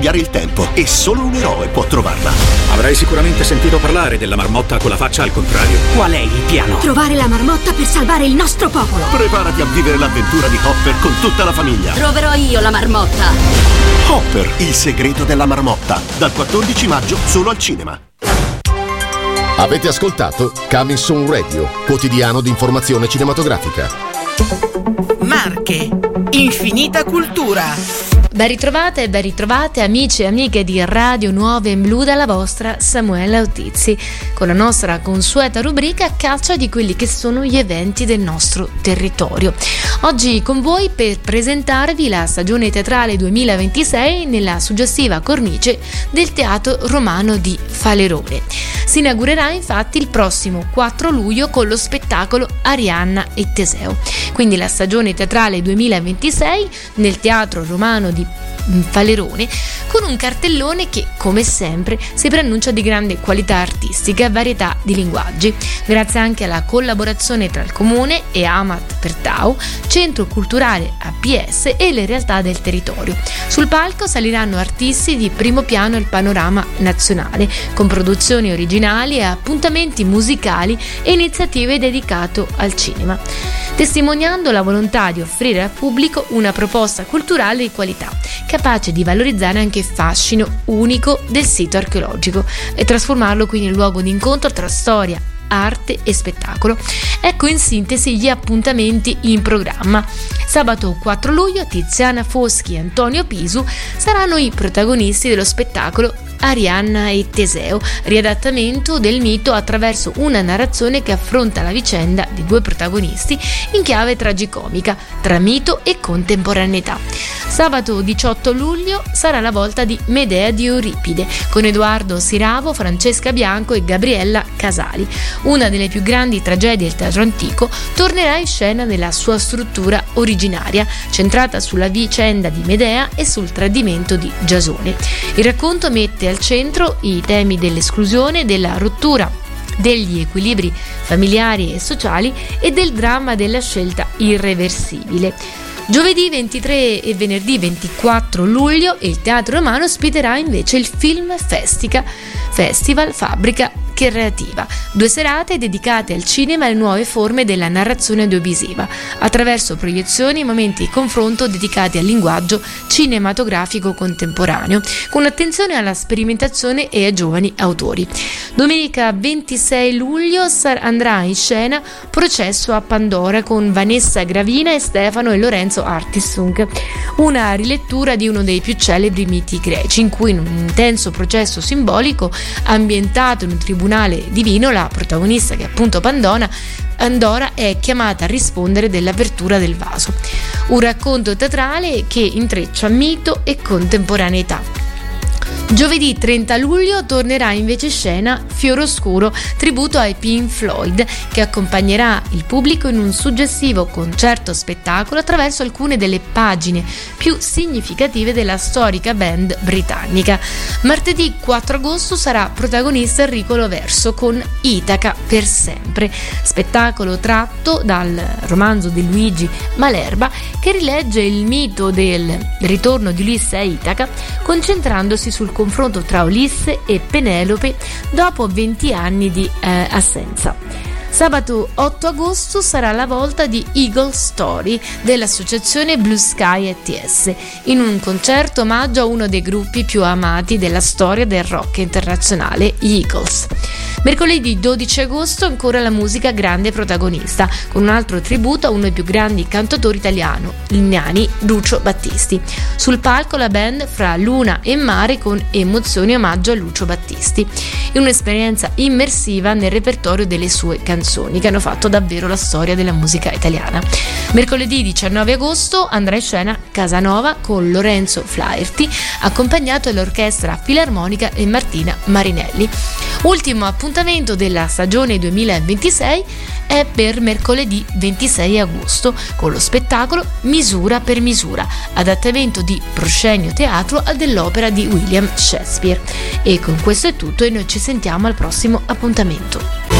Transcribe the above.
il tempo e solo un eroe può trovarla. Avrai sicuramente sentito parlare della marmotta con la faccia al contrario. Qual è il piano? Trovare la marmotta per salvare il nostro popolo. Preparati a vivere l'avventura di Hopper con tutta la famiglia. Troverò io la marmotta. Hopper, il segreto della marmotta. Dal 14 maggio solo al cinema. Avete ascoltato Coming Soon Radio, quotidiano di informazione cinematografica. Marche, infinita cultura. Ben ritrovate e ben ritrovate amici e amiche di Radio Nuove in Blu dalla vostra Samuela Autizi con la nostra consueta rubrica a caccia di quelli che sono gli eventi del nostro territorio. Oggi con voi per presentarvi la stagione teatrale 2026 nella suggestiva cornice del Teatro Romano di Falerone. Si inaugurerà infatti il prossimo 4 luglio con lo spettacolo Arianna e Teseo. Quindi la stagione teatrale 2026 nel Teatro Romano di Falerone con un cartellone che, come sempre, si preannuncia di grande qualità artistica e varietà di linguaggi, grazie anche alla collaborazione tra il Comune e Amat Pertau, Centro Culturale APS e le realtà del territorio. Sul palco saliranno artisti di primo piano al panorama nazionale, con produzioni originali e appuntamenti musicali e iniziative dedicate al cinema, testimoniando la volontà di offrire al pubblico una proposta culturale di qualità, capace di valorizzare anche il fascino unico del sito archeologico e trasformarlo quindi in luogo di incontro tra storia, arte e spettacolo. Ecco in sintesi gli appuntamenti in programma. Sabato 4 luglio Tiziana Foschi e Antonio Pisu saranno i protagonisti dello spettacolo Arianna e Teseo, riadattamento del mito attraverso una narrazione che affronta la vicenda di due protagonisti in chiave tragicomica tra mito e contemporaneità. Sabato 18 luglio sarà la volta di Medea di Euripide con Edoardo Siravo, Francesca Bianco e Gabriella Casali. Una delle più grandi tragedie del teatro antico tornerà in scena nella sua struttura originaria, centrata sulla vicenda di Medea e sul tradimento di Giasone. Il racconto mette al centro i temi dell'esclusione, della rottura degli equilibri familiari e sociali e del dramma della scelta irreversibile. Giovedì 23 e venerdì 24 luglio il Teatro Romano ospiterà invece il Film Festival Fabbrica Creativa, 2 serate dedicate al cinema e alle nuove forme della narrazione audiovisiva, attraverso proiezioni e momenti di confronto dedicati al linguaggio cinematografico contemporaneo, con attenzione alla sperimentazione e ai giovani autori. Domenica 26 luglio andrà in scena Processo a Pandora con Vanessa Gravina e Stefano e Lorenzo Artisung, una rilettura di uno dei più celebri miti greci, in cui in un intenso processo simbolico ambientato in un tribunale divino la protagonista, che è appunto Pandora, è chiamata a rispondere dell'apertura del vaso. Un racconto teatrale che intreccia mito e contemporaneità. Giovedì 30 luglio tornerà invece in scena Fiore Oscuro, tributo ai Pink Floyd, che accompagnerà il pubblico in un suggestivo concerto spettacolo attraverso alcune delle pagine più significative della storica band britannica. Martedì 4 agosto sarà protagonista Enrico Loverso con Itaca per sempre, spettacolo tratto dal romanzo di Luigi Malerba, che rilegge il mito del ritorno di Ulisse a Itaca, concentrandosi sul confronto tra Ulisse e Penelope dopo 20 anni di assenza. Sabato 8 agosto sarà la volta di Eagle Story dell'associazione Blue Sky ETS, in un concerto omaggio a uno dei gruppi più amati della storia del rock internazionale, gli Eagles. Mercoledì 12 agosto ancora la musica grande protagonista, con un altro tributo a uno dei più grandi cantautori italiani, Lucio Battisti. Sul palco la band Fra Luna e Mare con Emozioni omaggio a Lucio Battisti, in un'esperienza immersiva nel repertorio delle sue canzoni che hanno fatto davvero la storia della musica italiana. Mercoledì 19 agosto andrà in scena Casanova con Lorenzo Flaherty, accompagnato dall'orchestra filarmonica e Martina Marinelli. Ultimo appuntamento della stagione 2026 è per mercoledì 26 agosto con lo spettacolo Misura per misura, adattamento di Proscenio Teatro dell'opera di William Shakespeare. E con questo è tutto e noi ci sentiamo al prossimo appuntamento.